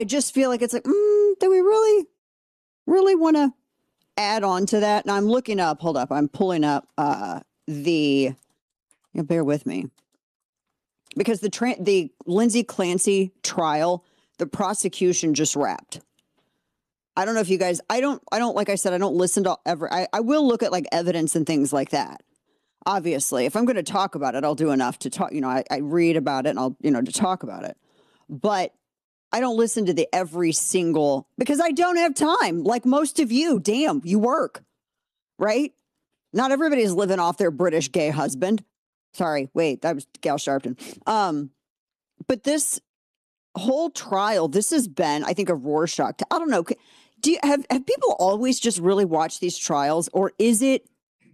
I just feel like it's like, do we really want to add on to that? And I'm looking up, hold up, I'm pulling up bear with me. Because the Lindsay Clancy trial, the prosecution just wrapped. I don't know if you guys, I don't, like I said, I don't listen to I will look at like evidence and things like that. Obviously, if I'm going to talk about it, I'll do enough to talk, I read about it and I'll, to talk about it. But I don't listen to every single, because I don't have time. Like most of you, damn, you work, right? Not everybody's living off their British gay husband. Sorry, wait, that was Gal Sharpton. But this whole trial, this has been, I think, a Rorschach. I don't know. Have people always just really watched these trials, or is it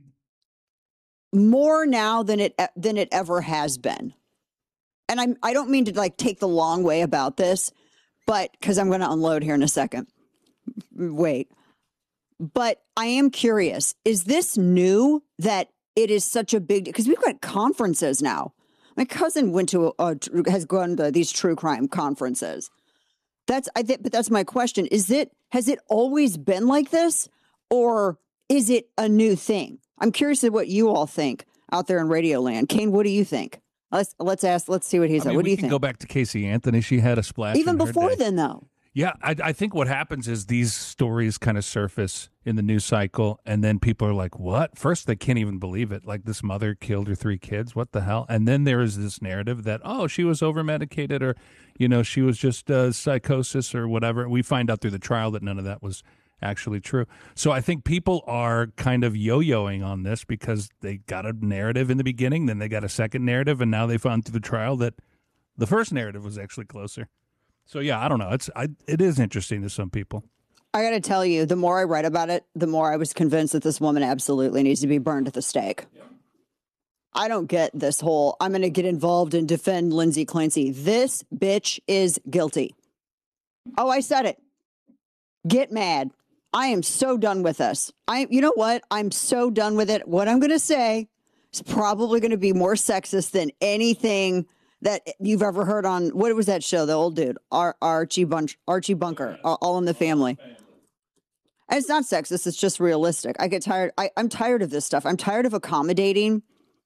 more now than it ever has been? And I don't mean to like take the long way about this, but because I'm going to unload here in a second. Wait. But I am curious, is this new that it is such a big, because we've got conferences now. My cousin has gone to these true crime conferences. But that's my question. Has it always been like this, or is it a new thing? I'm curious of what you all think out there in Radio Land. Kane, what do you think? Let's see what he said. What do you think? Go back to Casey Anthony. She had a splash. Even before then, though. Yeah, I think what happens is these stories kind of surface in the news cycle, and then people are like, what? First, they can't even believe it. Like, this mother killed her 3 kids. What the hell? And then there is this narrative that, oh, she was over-medicated, or, she was just psychosis or whatever. We find out through the trial that none of that was actually true. So I think people are kind of yo-yoing on this because they got a narrative in the beginning, then they got a second narrative, and now they found through the trial that the first narrative was actually closer. So, yeah, I don't know. It is interesting to some people. I got to tell you, the more I read about it, the more I was convinced that this woman absolutely needs to be burned at the stake. Yeah. I don't get this whole, I'm going to get involved and defend Lindsay Clancy. This bitch is guilty. Oh, I said it. Get mad. I am so done with this. You know what? I'm so done with it. What I'm going to say is probably going to be more sexist than anything that you've ever heard on, what was that show? The old dude, Archie Bunker, All in the Family. And it's not sexist. It's just realistic. I get tired. I'm tired of this stuff. I'm tired of accommodating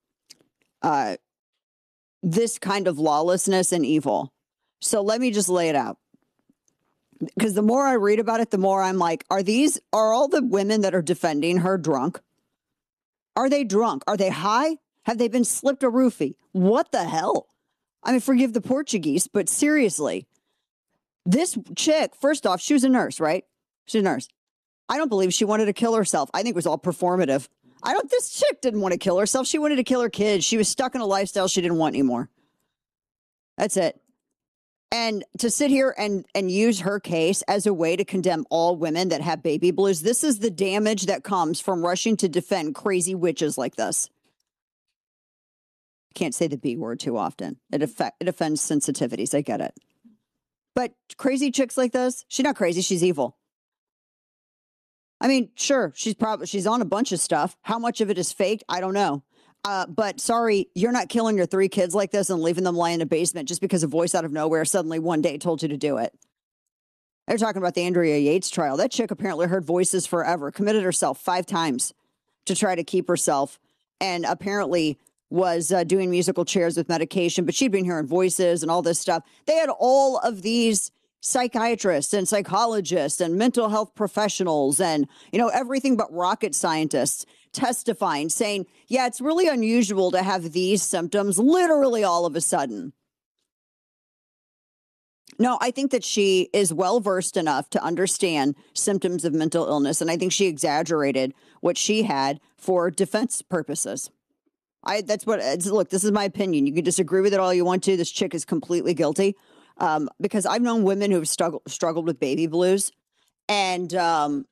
this kind of lawlessness and evil. So let me just lay it out. Because the more I read about it, the more I'm like, are all the women that are defending her drunk? Are they drunk? Are they high? Have they been slipped a roofie? What the hell? I mean, forgive the Portuguese, but seriously, this chick, first off, she was a nurse, right? She's a nurse. I don't believe she wanted to kill herself. I think it was all performative. This chick didn't want to kill herself. She wanted to kill her kids. She was stuck in a lifestyle she didn't want anymore. That's it. And to sit here and use her case as a way to condemn all women that have baby blues, this is the damage that comes from rushing to defend crazy witches like this. Can't say the B word too often. It offends sensitivities. I get it. But crazy chicks like this, she's not crazy. She's evil. I mean, sure, she's on a bunch of stuff. How much of it is fake? I don't know. But sorry, you're not killing your 3 kids like this and leaving them lying in a basement just because a voice out of nowhere suddenly one day told you to do it. They're talking about the Andrea Yates trial. That chick apparently heard voices forever, committed herself 5 times to try to keep herself, and apparently was doing musical chairs with medication, but she'd been hearing voices and all this stuff. They had all of these psychiatrists and psychologists and mental health professionals and, everything but rocket scientists testifying, saying, yeah, it's really unusual to have these symptoms literally all of a sudden. No, I think that she is well-versed enough to understand symptoms of mental illness, and I think she exaggerated what she had for defense purposes. Look, this is my opinion. You can disagree with it all you want to. This chick is completely guilty. Because I've known women who have struggled with baby blues, and I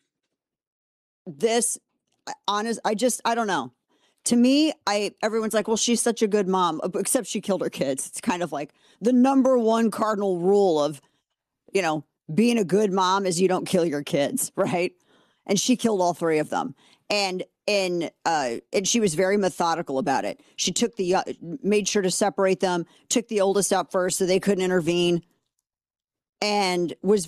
don't know. To me, everyone's like, well, she's such a good mom, except she killed her kids. It's kind of like the number one cardinal rule of, being a good mom is you don't kill your kids, right? And she killed all 3 of them. And she was very methodical about it. She made sure to separate them, took the oldest out first so they couldn't intervene. and was